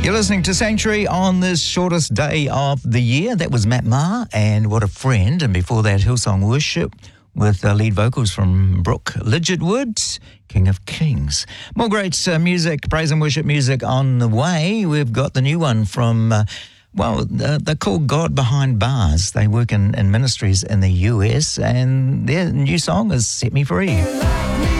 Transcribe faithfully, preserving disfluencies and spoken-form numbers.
You're listening to Sanctuary on this shortest day of the year. That was Matt Maher and What a Friend. And before that, Hillsong Worship with uh, lead vocals from Brooke Lidgetwood, King of Kings. More great uh, music, praise and worship music on the way. We've got the new one from, uh, well, uh, they're called God Behind Bars. They work in, in ministries in the U S, and their new song is Set Me Free.